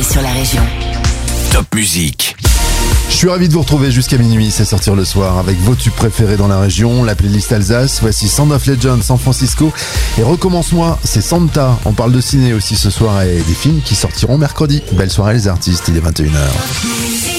sur la région. Top Musique. Je suis ravi de vous retrouver jusqu'à minuit, c'est sortir le soir avec vos tubes préférés dans la région, la playlist Alsace. Voici Sound of Legend, San Francisco et Recommence-moi, c'est Santa. On parle de ciné aussi ce soir et des films qui sortiront mercredi. Belle soirée les artistes, il est 21h.